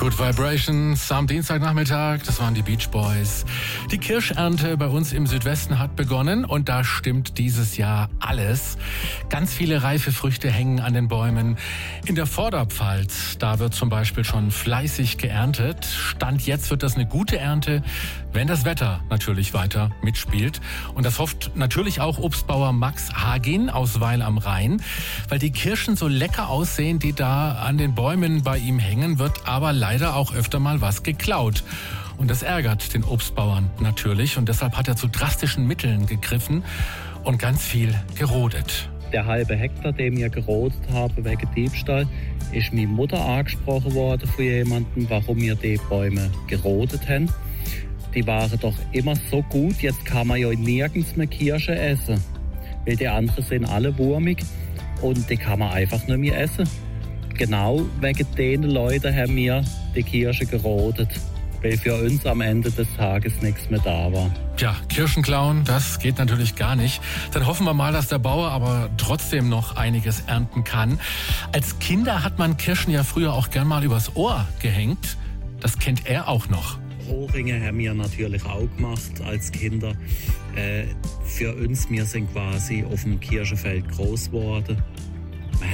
Good Vibrations am Dienstagnachmittag, das waren die Beach Boys. Die Kirschernte bei uns im Südwesten hat begonnen und da stimmt dieses Jahr alles. Ganz viele reife Früchte hängen an den Bäumen. In der Vorderpfalz, da wird zum Beispiel schon fleißig geerntet. Stand jetzt wird das eine gute Ernte, wenn das Wetter natürlich weiter mitspielt. Und das hofft natürlich auch Obstbauer Max Hagin aus Weil am Rhein. Weil die Kirschen so lecker aussehen, die da an den Bäumen bei ihm hängen, wird aber leider auch öfter mal was geklaut. Und das ärgert den Obstbauern natürlich. Und deshalb hat er zu drastischen Mitteln gegriffen und ganz viel gerodet. Der halbe Hektar, den wir gerodet haben wegen Diebstahl, ist meine Mutter angesprochen worden von jemandem, warum wir die Bäume gerodet haben. Die waren doch immer so gut, jetzt kann man ja nirgends mehr Kirsche essen. Weil die anderen sind alle wurmig und die kann man einfach nicht mehr essen. Genau wegen den Leuten haben wir die Kirsche gerodet, weil für uns am Ende des Tages nichts mehr da war. Ja, Kirschen klauen, das geht natürlich gar nicht. Dann hoffen wir mal, dass der Bauer aber trotzdem noch einiges ernten kann. Als Kinder hat man Kirschen ja früher auch gern mal übers Ohr gehängt. Das kennt er auch noch. Ohrringe haben wir natürlich auch gemacht als Kinder. Für uns, wir sind quasi auf dem Kirschenfeld groß geworden.